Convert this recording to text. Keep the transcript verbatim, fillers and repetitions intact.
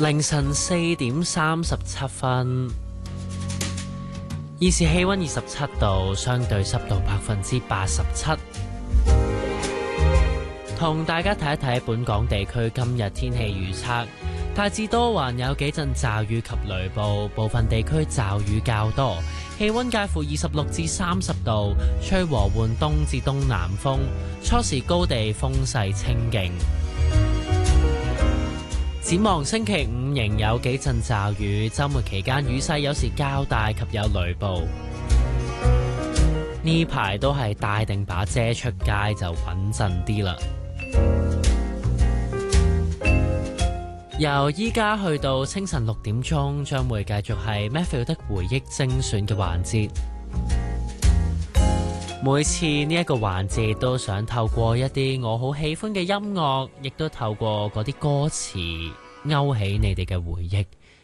凌晨四點三十七分，現時氣溫二十七度，相對濕度百分之八十七。同大家睇一睇本港地區今日天氣預測，大致多雲，有幾陣驟雨及雷暴，部分地區驟雨較多，氣溫介乎二十六至三十度，吹和緩東至東南風，初時高地風勢清勁。展望星期五仍有幾陣驟雨，週末期間雨勢有時較大及有雷暴。呢排都係帶定把遮出街就穩陣啲啦。由依家去到清晨六點鐘，將會繼續係 Matthew 的回憶精選嘅環節。每次呢一個環節都想透過一啲我好喜歡嘅音樂，亦都透過嗰啲歌詞勾起你哋嘅回憶。